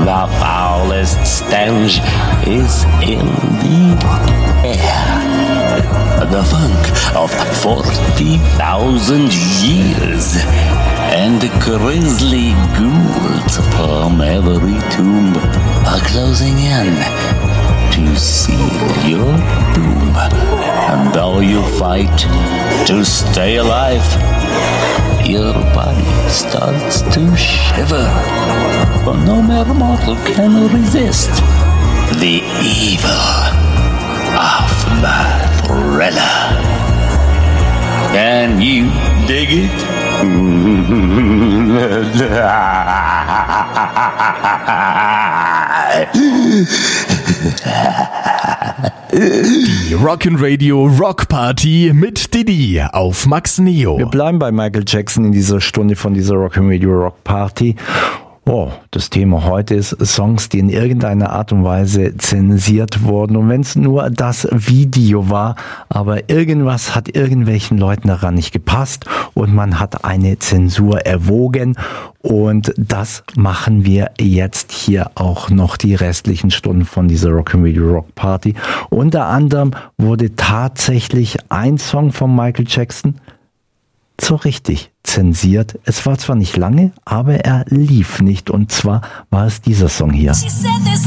the foulest stench is in the air. The funk of 40,000 years, and grisly ghouls from every tomb are closing in to seal your doom. And though you fight to stay alive, your body starts to shiver, for no mere mortal can resist the evil of the Thriller. Can you dig it? Die Rock'n'Radio Rock Party mit Didi auf Max Neo. Wir bleiben bei Michael Jackson in dieser Stunde von dieser Rock'n'Radio Rock Party. Oh, das Thema heute ist Songs, die in irgendeiner Art und Weise zensiert wurden. Und wenn es nur das Video war, aber irgendwas hat irgendwelchen Leuten daran nicht gepasst und man hat eine Zensur erwogen. Und das machen wir jetzt hier auch noch die restlichen Stunden von dieser Rock'n'Radio Rock Party. Unter anderem wurde tatsächlich ein Song von Michael Jackson so richtig zensiert. Es war zwar nicht lange, aber er lief nicht. Und zwar war es dieser Song hier.